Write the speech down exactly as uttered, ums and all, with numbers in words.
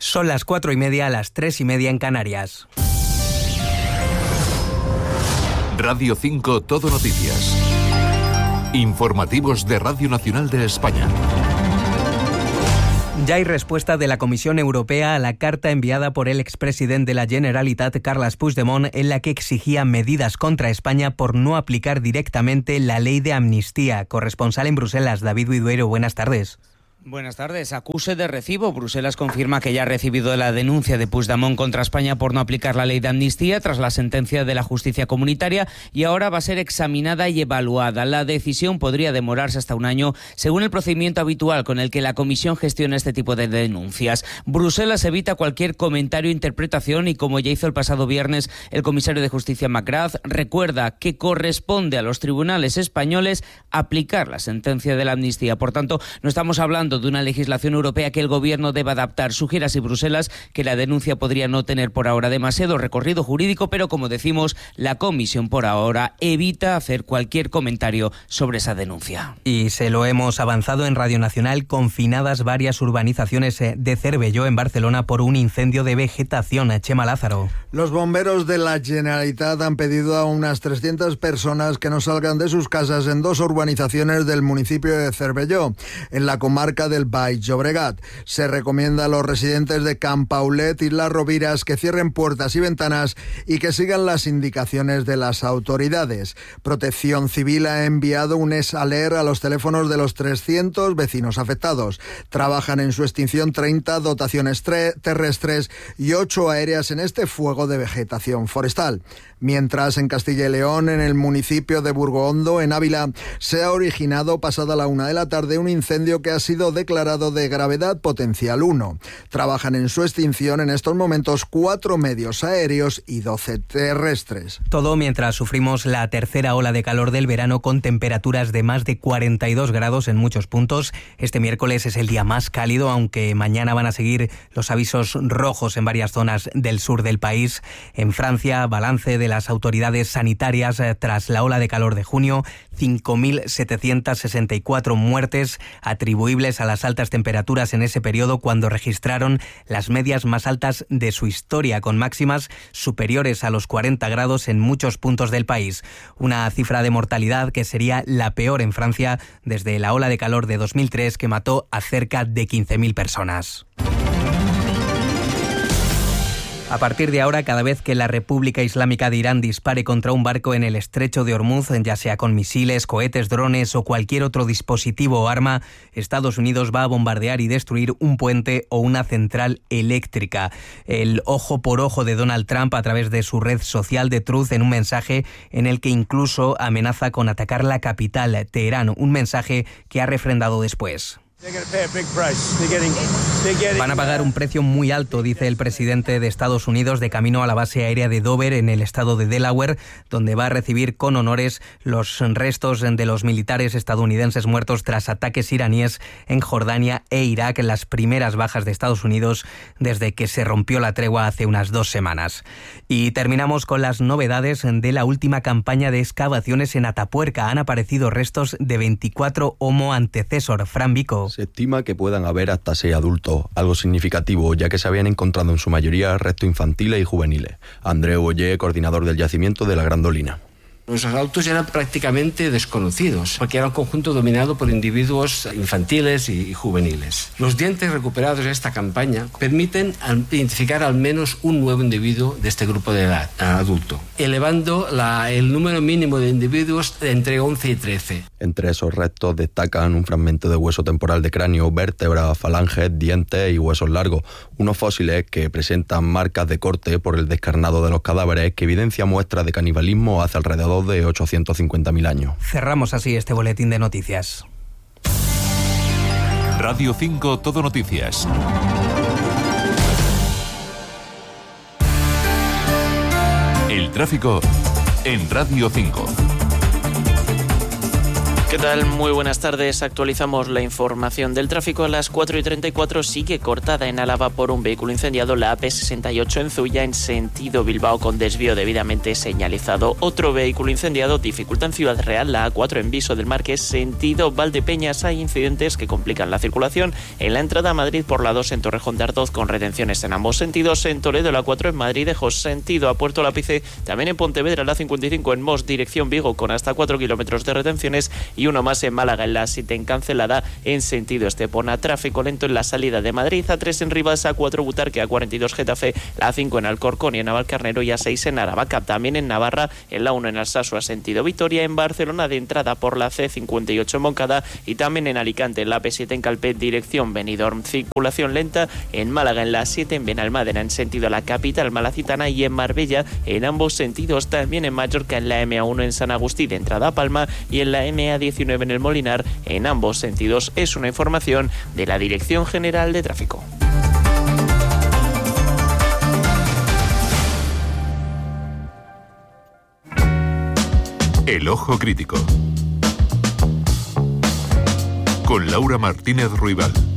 Son las cuatro y media, las tres y media en Canarias. Radio cinco Todo Noticias. Informativos de Radio Nacional de España. Ya hay respuesta de la Comisión Europea a la carta enviada por el expresidente de la Generalitat, Carles Puigdemont, en la que exigía medidas contra España por no aplicar directamente la ley de amnistía. Corresponsal en Bruselas, David Vidueiro, buenas tardes. Buenas tardes. Acuse de recibo. Bruselas confirma que ya ha recibido la denuncia de Puigdemont contra España por no aplicar la ley de amnistía tras la sentencia de la justicia comunitaria y ahora va a ser examinada y evaluada. La decisión podría demorarse hasta un año, según el procedimiento habitual con el que la Comisión gestiona este tipo de denuncias. Bruselas evita cualquier comentario o interpretación y, como ya hizo el pasado viernes el comisario de Justicia McGrath, recuerda que corresponde a los tribunales españoles aplicar la sentencia de la amnistía. Por tanto, no estamos hablando de una legislación europea que el gobierno deba adaptar. Sugiere así Bruselas que la denuncia podría no tener por ahora demasiado recorrido jurídico, pero como decimos, la Comisión por ahora evita hacer cualquier comentario sobre esa denuncia. Y se lo hemos avanzado en Radio Nacional, confinadas varias urbanizaciones de Cervelló en Barcelona por un incendio de vegetación. Chema Lázaro. Los bomberos de la Generalitat han pedido a unas trescientas personas que no salgan de sus casas en dos urbanizaciones del municipio de Cervelló, en la comarca del Baix Llobregat. Se recomienda a los residentes de Can Paulet y Las Roviras que cierren puertas y ventanas y que sigan las indicaciones de las autoridades. Protección Civil ha enviado un S alert a los teléfonos de los trescientos vecinos afectados. Trabajan en su extinción treinta dotaciones terrestres y ocho aéreas en este fuego de vegetación forestal. Mientras, en Castilla y León, en el municipio de Burgoondo, en Ávila, se ha originado pasada la una de la tarde un incendio que ha sido declarado de gravedad potencial uno. Trabajan en su extinción en estos momentos cuatro medios aéreos y doce terrestres. Todo mientras sufrimos la tercera ola de calor del verano con temperaturas de más de cuarenta y dos grados en muchos puntos. Este miércoles es el día más cálido, aunque mañana van a seguir los avisos rojos en varias zonas del sur del país. En Francia, balance de las autoridades sanitarias tras la ola de calor de junio, cinco mil setecientas sesenta y cuatro muertes atribuibles a las altas temperaturas en ese periodo, cuando registraron las medias más altas de su historia, con máximas superiores a los cuarenta grados en muchos puntos del país. Una cifra de mortalidad que sería la peor en Francia desde la ola de calor de dos mil tres, que mató a cerca de quince mil personas. A partir de ahora, cada vez que la República Islámica de Irán dispare contra un barco en el estrecho de Hormuz, ya sea con misiles, cohetes, drones o cualquier otro dispositivo o arma, Estados Unidos va a bombardear y destruir un puente o una central eléctrica. El ojo por ojo de Donald Trump a través de su red social de Truth, en un mensaje en el que incluso amenaza con atacar la capital, Teherán, un mensaje que ha refrendado después. Van a pagar un precio muy alto, dice el presidente de Estados Unidos, de camino a la base aérea de Dover, en el estado de Delaware, donde va a recibir con honores los restos de los militares estadounidenses muertos tras ataques iraníes en Jordania e Irak, las primeras bajas de Estados Unidos desde que se rompió la tregua hace unas dos semanas. Y terminamos con las novedades de la última campaña de excavaciones en Atapuerca. Han aparecido restos de veinticuatro Homo antecesor. Fran Vico. Se estima que puedan haber hasta seis adultos, algo significativo, ya que se habían encontrado en su mayoría restos infantiles y juveniles. Andreu Ollé, coordinador del yacimiento de la Grandolina. Nuestros adultos eran prácticamente desconocidos, porque era un conjunto dominado por individuos infantiles y juveniles. Los dientes recuperados de esta campaña permiten identificar al menos un nuevo individuo de este grupo de edad adulto, elevando la, el número mínimo de individuos de entre once y trece. Entre esos restos destacan un fragmento de hueso temporal de cráneo, vértebras, falanges, dientes y huesos largos. Unos fósiles que presentan marcas de corte por el descarnado de los cadáveres, que evidencia muestras de canibalismo hace alrededor de ochocientos cincuenta mil años. Cerramos así este boletín de noticias. Radio cinco Todo Noticias. El tráfico en Radio cinco. ¿Qué tal? Muy buenas tardes. Actualizamos la información del tráfico. A las cuatro y treinta y cuatro sigue cortada en Álava por un vehículo incendiado la A P sesenta y ocho en Zuya en sentido Bilbao con desvío debidamente señalizado. Otro vehículo incendiado dificulta en Ciudad Real la A cuatro en Viso del Marqués sentido Valdepeñas. Hay incidentes que complican la circulación en la entrada a Madrid por la dos en Torrejón de Ardoz con retenciones en ambos sentidos. En Toledo la cuatro en Madrid-Ejos sentido a Puerto Lápice. También en Pontevedra la cincuenta y cinco en Mos dirección Vigo con hasta cuatro kilómetros de retenciones. Y uno más en Málaga en la siete en Cancelada en sentido Estepona. Tráfico lento en la salida de Madrid. A tres en Rivas, A cuatro Butarque, A cuarenta y dos Getafe, la A cinco en Alcorcón y en Navalcarnero y A seis en Aravaca. También en Navarra en la uno en Alsasua sentido Vitoria. En Barcelona de entrada por la C cincuenta y ocho en Moncada y también en Alicante en la A P siete en Calpet dirección Benidorm. Circulación lenta en Málaga en la siete en Benalmádena en sentido la capital malacitana y en Marbella en ambos sentidos. También en Mallorca en la M A uno en San Agustín de entrada a Palma y en la M A diecinueve en el Molinar en ambos sentidos. Es una información de la Dirección General de Tráfico. El Ojo Crítico con Laura Martínez Ruibal.